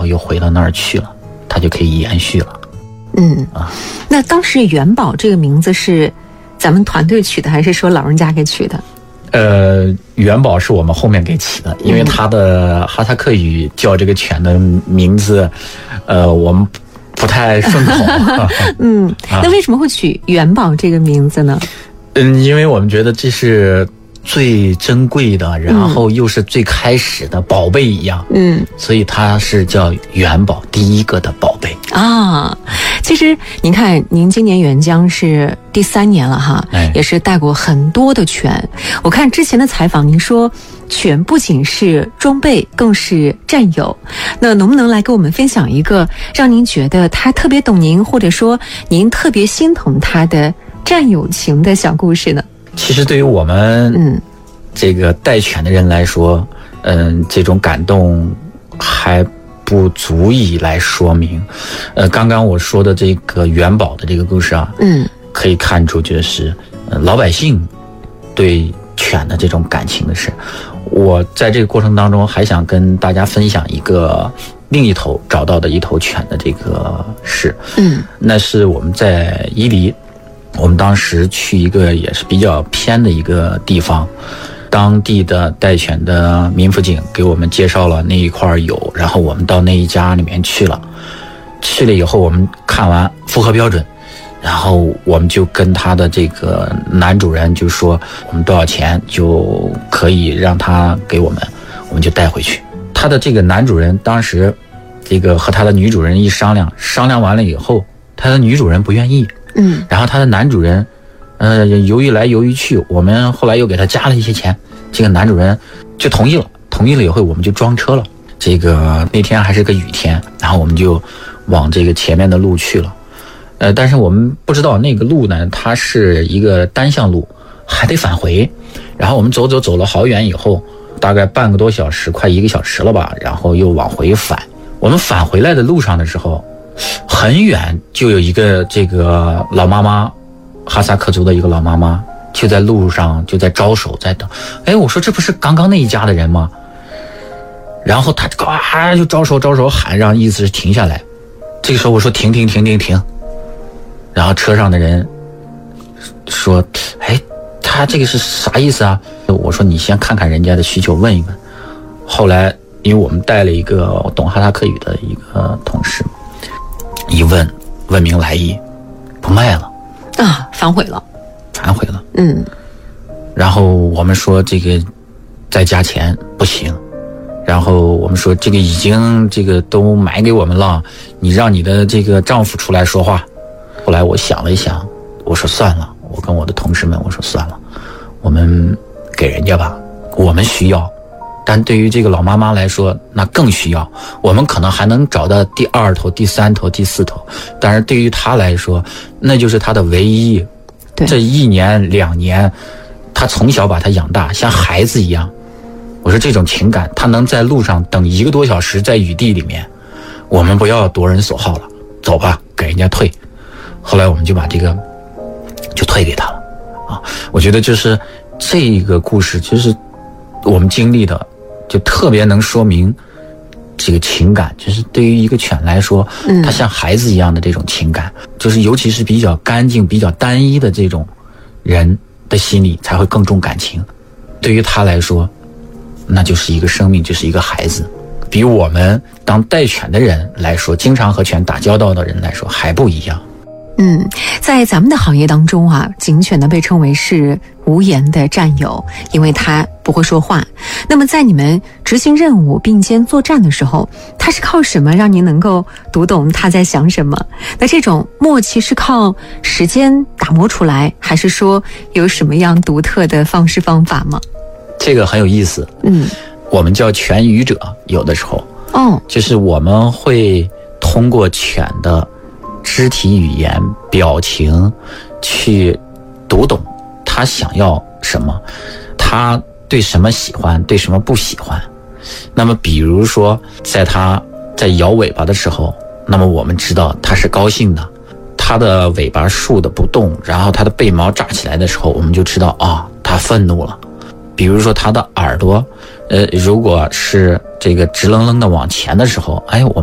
后又回到那儿去了，它就可以延续了。 那当时元宝这个名字是咱们团队取的，还是说老人家给取的？ 元宝是我们后面给起的，因为它的哈萨克语叫这个犬的名字，我们不太顺口。 那为什么会取元宝这个名字呢？ 因为我们觉得这是最珍贵的，然后又是最开始的宝贝一样，所以它是叫元宝，第一个的宝贝啊。其实您看，您今年援疆是第3年了哈，也是带过很多的犬。我看之前的采访，您说犬不仅是装备，更是战友。那能不能来跟我们分享一个让您觉得他特别懂您，或者说您特别心疼他的战友情的小故事呢？ 其实对于我们这个带犬的人来说，这种感动还不足以来说明。刚刚我说的这个元宝的这个故事啊，可以看出就是老百姓对犬的这种感情的事。我在这个过程当中还想跟大家分享一个另一头找到的一头犬的这个事。那是我们在伊犁，我们当时去一个也是比较偏的一个地方，当地的带犬的民辅警给我们介绍了那一块有，然后我们到那一家里面去了以后，我们看完符合标准，然后我们就跟他的这个男主人就说我们多少钱就可以让他给我们就带回去。他的这个男主人当时这个和他的女主人一商量完了以后，他的女主人不愿意，然后他的男主人犹豫来犹豫去，我们后来又给他加了一些钱，这个男主人就同意了以后，我们就装车了。这个那天还是个雨天，然后我们就往这个前面的路去了。但是我们不知道那个路呢，它是一个单向路，还得返回。然后我们走了好远以后，大概半个多小时，快1个小时了吧，然后又往回返。我们返回来的路上的时候，很远就有一个这个老妈妈，哈萨克族的一个老妈妈，就在路上就在招手在等。我说这不是刚刚那一家的人吗？然后他就招手喊，让意思是停下来。这个时候我说停。然后车上的人说他这个是啥意思啊？我说你先看看人家的需求，问一问。后来因为我们带了一个懂哈萨克语的一个同事，一问明来意，不卖了啊，反悔了。 然后我们说这个再加钱不行，然后我们说这个已经这个都买给我们了，你让你的这个丈夫出来说话。后来我想了一想，我说算了，我跟我的同事们我说算了，我们给人家吧，我们需要，但对于这个老妈妈来说那更需要，我们可能还能找到第2头第3头第4头，但是对于她来说那就是她的唯一。这1年2年她从小把她养大，像孩子一样。我说这种情感她能在路上等1个多小时，在雨地里面，我们不要夺人所好了，走吧，给人家退。后来我们就把这个就退给他了啊！我觉得就是这个故事，就是我们经历的，就特别能说明这个情感，就是对于一个犬来说，它像孩子一样的这种情感，就是尤其是比较干净、比较单一的这种人的心里才会更重感情。对于他来说，那就是一个生命，就是一个孩子，比我们当带犬的人来说，经常和犬打交道的人来说还不一样。 在咱们的行业当中啊，警犬呢被称为是无言的战友，因为它不会说话。那么在你们执行任务并肩作战的时候，它是靠什么让您能够读懂它在想什么？那这种默契是靠时间打磨出来，还是说有什么样独特的方式方法吗？ 这个很有意思。我们叫犬语者，有的时候就是我们会通过犬的肢体语言表情去读懂他想要什么，他对什么喜欢，对什么不喜欢。那么比如说在他在摇尾巴的时候，那么我们知道他是高兴的，他的尾巴竖的不动，然后他的背毛炸起来的时候，我们就知道他愤怒了。比如说他的耳朵如果是这个直愣愣的往前的时候，我